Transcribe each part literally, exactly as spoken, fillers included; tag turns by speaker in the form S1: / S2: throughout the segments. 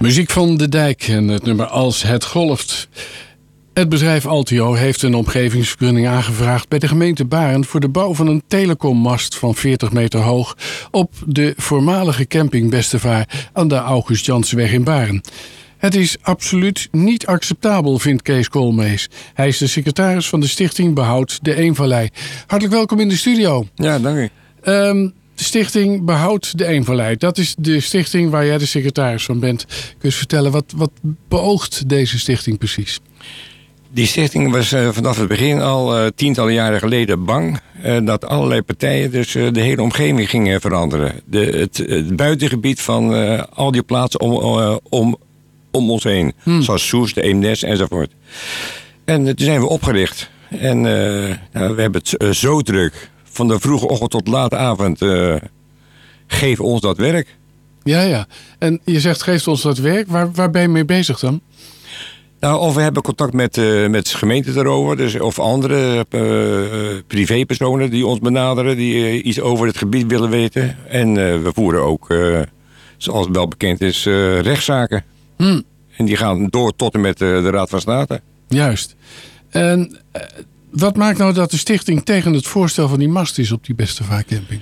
S1: Muziek van De Dijk en het nummer Als het golft. Het bedrijf Altio heeft een omgevingsvergunning aangevraagd bij de gemeente Baren voor de bouw van een telecommast van veertig meter hoog op de voormalige camping Bestevaar aan de August Janssenweg in Baren. Het is absoluut niet acceptabel, vindt Kees Koolmees. Hij is de secretaris van de stichting Behoud de Eemvallei. Hartelijk welkom in de studio.
S2: Ja, dank u.
S1: Um, de stichting Behoud de Eemvallei. Dat is de stichting waar jij de secretaris van bent. Kun je eens vertellen, wat, wat beoogt deze stichting precies?
S2: Die stichting was uh, vanaf het begin al uh, tientallen jaren geleden bang uh, dat allerlei partijen dus uh, de hele omgeving gingen veranderen. De, het, het buitengebied van uh, al die plaatsen om, uh, om, om ons heen. Hmm. Zoals Soest, Eemnes enzovoort. En uh, toen zijn we opgericht. En uh, nou, we hebben het uh, zo druk. Van de vroege ochtend tot late avond uh, geef ons dat werk.
S1: Ja, ja. En je zegt geeft ons dat werk. Waar, waar ben je mee bezig dan?
S2: Nou, of we hebben contact met, uh, met de gemeente daarover. Dus, of andere uh, privépersonen die ons benaderen. Die uh, iets over het gebied willen weten. En uh, we voeren ook, uh, zoals wel bekend is, uh, rechtszaken. Hmm. En die gaan door tot en met uh, de Raad van State.
S1: Juist. En uh, wat maakt nou dat de stichting tegen het voorstel van die mast is op die Bestevaar camping?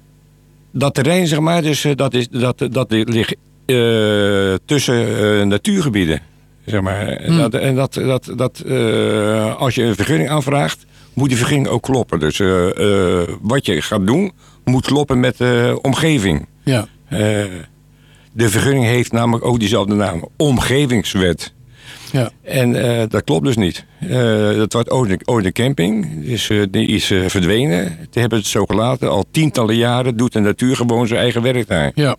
S2: Dat terrein, zeg maar, dus, uh, dat, is, dat, dat ligt uh, tussen uh, natuurgebieden. Zeg maar. Hmm. dat, en dat, dat, dat, uh, als je een vergunning aanvraagt, moet die vergunning ook kloppen. Dus uh, uh, wat je gaat doen, moet kloppen met de uh, omgeving.
S1: Ja.
S2: Uh, de vergunning heeft namelijk ook diezelfde naam. Omgevingswet.
S1: Ja.
S2: En uh, dat klopt dus niet. Uh, dat was ooit een camping. Dus, uh, die is uh, verdwenen. Die hebben het zo gelaten. Al tientallen jaren doet de natuur gewoon zijn eigen werk daar.
S1: Ja.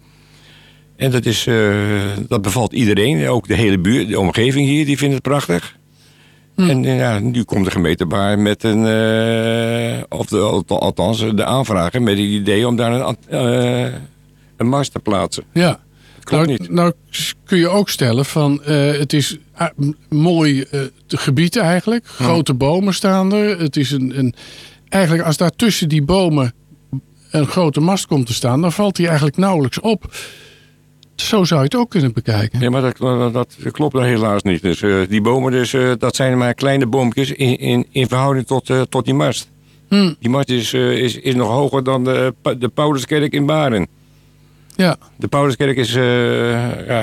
S2: En dat, is, uh, dat bevalt iedereen. Ook de hele buurt, de omgeving hier, die vindt het prachtig. Hm. En ja, nu komt de gemeente Baar met een... Uh, of de, althans, de aanvrager met het idee om daar een, uh, een mast te plaatsen.
S1: Ja.
S2: Klopt
S1: nou,
S2: niet.
S1: Nou kun je ook stellen van... Uh, het is uh, mooi uh, gebied eigenlijk. Grote hm. bomen staan er. Het is een, een... Eigenlijk als daar tussen die bomen een grote mast komt te staan... dan valt die eigenlijk nauwelijks op... Zo zou je het ook kunnen bekijken.
S2: Ja, maar dat, dat, dat klopt nou helaas niet. Dus, uh, die bomen, dus, uh, dat zijn maar kleine boompjes in, in, in verhouding tot, uh, tot die mast. Hmm. Die mast is, uh, is, is nog hoger dan de, de Pauluskerk in Baren.
S1: Ja.
S2: De Pauluskerk is... Uh, ja,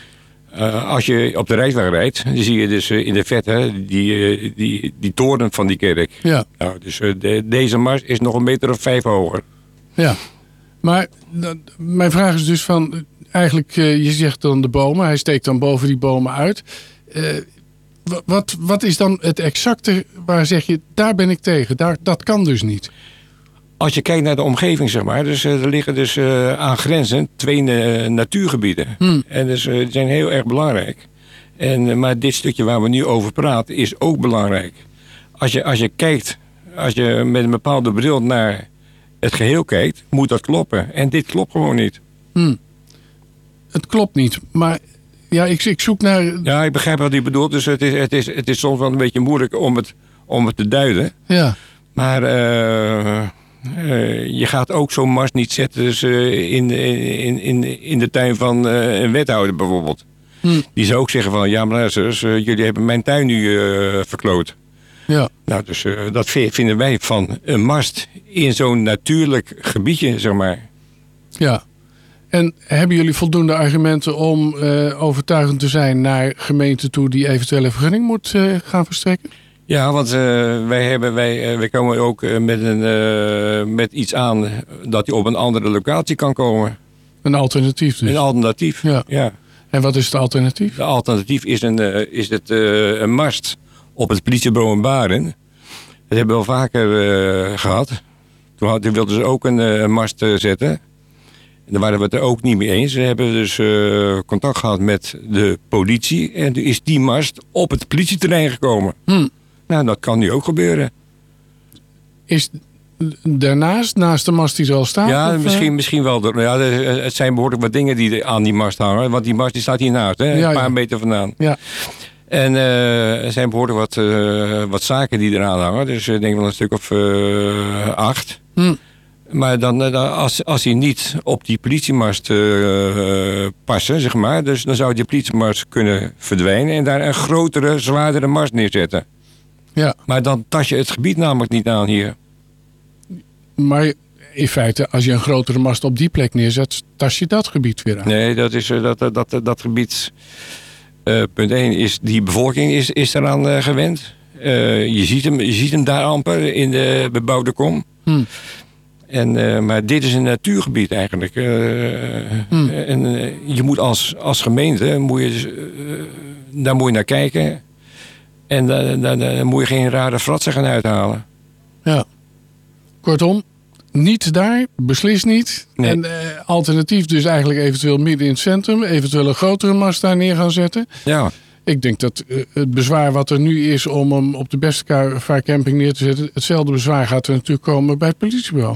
S2: uh, als je op de Rijksweg rijdt, dan zie je dus uh, in de vette die, uh, die, die toren van die kerk.
S1: Ja.
S2: Nou, dus uh, de, deze mast is nog een meter of vijf hoger.
S1: Ja. Maar uh, mijn vraag is dus van... Eigenlijk, je zegt dan de bomen. Hij steekt dan boven die bomen uit. Uh, wat, wat is dan het exacte waar zeg je, daar ben ik tegen. Daar, dat kan dus niet.
S2: Als je kijkt naar de omgeving, zeg maar. Dus, uh, er liggen dus uh, aan grenzen twee uh, natuurgebieden. Hmm. En dus, uh, die zijn heel erg belangrijk. En, uh, maar dit stukje waar we nu over praten is ook belangrijk. Als je, als je kijkt, als je met een bepaalde bril naar het geheel kijkt, moet dat kloppen. En dit klopt gewoon niet.
S1: Hmm. Het klopt niet, maar ja, ik, ik zoek naar...
S2: Ja, ik begrijp wat u bedoelt. Dus het is, het is, het is soms wel een beetje moeilijk om het, om het te duiden.
S1: Ja.
S2: Maar uh, uh, je gaat ook zo'n mast niet zetten dus, uh, in, in, in, in de tuin van uh, een wethouder bijvoorbeeld. Hm. Die zou ook zeggen van, ja maar luister, uh, jullie hebben mijn tuin nu uh, verkloot.
S1: Ja.
S2: Nou, dus uh, dat vinden wij van een mast in zo'n natuurlijk gebiedje, zeg maar.
S1: Ja. En hebben jullie voldoende argumenten om uh, overtuigend te zijn naar gemeenten toe die eventuele vergunning moet uh, gaan verstrekken?
S2: Ja, want uh, wij, hebben, wij, uh, wij komen ook uh, met, een, uh, met iets aan dat hij op een andere locatie kan komen.
S1: Een alternatief dus?
S2: Een alternatief, ja. ja.
S1: En wat is het alternatief?
S2: De alternatief is een, uh, is het, uh, een mast op het politiebureau in Baren. Dat hebben we al vaker uh, gehad. Toen, had, toen wilden ze ook een, uh, een mast uh, zetten. En daar waren we het er ook niet mee eens. We hebben dus uh, contact gehad met de politie. En toen is die mast op het politieterrein gekomen. Hmm. Nou, dat kan nu ook gebeuren.
S1: Is daarnaast, naast de mast die er al staat?
S2: Ja,
S1: of,
S2: misschien, misschien wel. Ja, het zijn behoorlijk wat dingen die aan die mast hangen. Want die mast die staat hiernaast, hè, ja, een paar ja. meter vandaan.
S1: Ja.
S2: En uh, er zijn behoorlijk wat, uh, wat zaken die eraan hangen. Dus ik denk wel een stuk of uh, acht. Hmm. Maar dan, dan, als, als hij niet op die politiemast uh, passen, zeg maar... Dus dan zou die politiemast kunnen verdwijnen... en daar een grotere, zwaardere mast neerzetten.
S1: Ja.
S2: Maar dan tas je het gebied namelijk niet aan hier.
S1: Maar in feite, als je een grotere mast op die plek neerzet... tas je dat gebied weer aan.
S2: Nee, dat, is, uh, dat, dat, dat, dat gebied... Uh, punt één is, die bevolking is, is eraan uh, gewend. Uh, je, ziet hem, je ziet hem daar amper in de bebouwde kom.
S1: Hmm.
S2: En, uh, maar dit is een natuurgebied eigenlijk. Uh, hmm. En uh, je moet als, als gemeente, moet je, uh, daar moet je naar kijken. En daar, daar, daar moet je geen rare fratsen gaan uithalen.
S1: Ja. Kortom, niet daar, beslist niet.
S2: Nee.
S1: En uh, alternatief dus eigenlijk eventueel midden in het centrum. Eventueel een grotere mast daar neer gaan zetten.
S2: Ja.
S1: Ik denk dat uh, het bezwaar wat er nu is om hem op de Bestevaarcamping neer te zetten... hetzelfde bezwaar gaat er natuurlijk komen bij het politiebureau.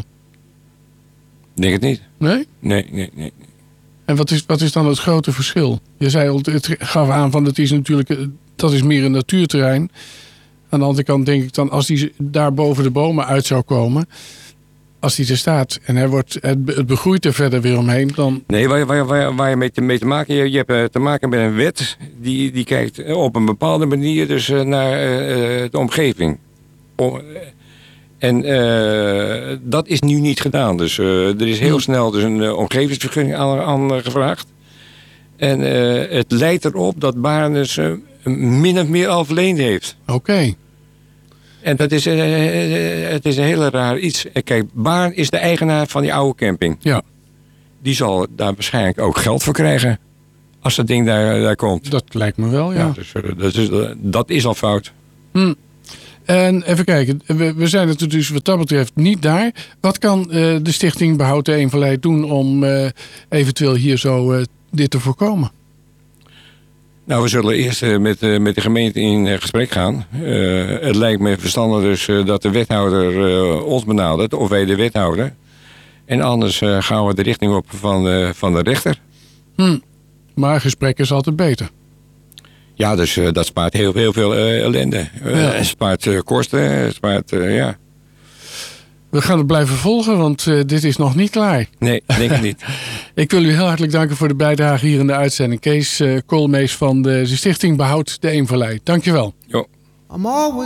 S2: Denk het niet.
S1: Nee?
S2: Nee, nee, nee.
S1: En wat is, wat is dan het grote verschil? Je zei al, het gaf aan van het is natuurlijk, dat is meer een natuurterrein. Aan de andere kant denk ik dan, als die daar boven de bomen uit zou komen... als die er staat en hij wordt, het begroeit er verder weer omheen, dan...
S2: Nee, waar, waar, waar, waar je mee te, mee te maken hebt, je hebt te maken met een wet... die, die kijkt op een bepaalde manier dus naar uh, de omgeving. Om, en uh, dat is nu niet gedaan. Dus uh, er is heel snel dus een uh, omgevingsvergunning aan, aan uh, gevraagd. En uh, het leidt erop dat Baarn dus uh, min of meer al verleend heeft.
S1: Oké. Okay.
S2: En dat is, uh, het is een hele raar iets. Kijk, Baarn is de eigenaar van die oude camping.
S1: Ja.
S2: Die zal daar waarschijnlijk ook geld voor krijgen. Als dat ding daar, daar komt.
S1: Dat lijkt me wel, ja.
S2: ja dus, uh, dat, is, uh, dat is al fout.
S1: Hm. En even kijken, we, we zijn het dus wat dat betreft niet daar. Wat kan uh, de Stichting Behoud de Eemvallei doen om uh, eventueel hier zo uh, dit te voorkomen?
S2: Nou, we zullen eerst uh, met, uh, met de gemeente in uh, gesprek gaan. Uh, het lijkt me verstandig dus uh, dat de wethouder uh, ons benadert, of wij de wethouder. En anders uh, gaan we de richting op van, uh, van de rechter.
S1: Hm. Maar gesprek is altijd beter.
S2: Ja, dus uh, dat spaart heel, heel veel uh, ellende. Uh, ja. Het spaart uh, kosten, het spaart, uh, ja.
S1: We gaan het blijven volgen, want uh, dit is nog niet klaar.
S2: Nee, denk ik niet.
S1: Ik wil u heel hartelijk danken voor de bijdrage hier in de uitzending. Kees uh, Koolmees van de Stichting Behoud de Eemvallei. Dank je wel.
S2: Jo.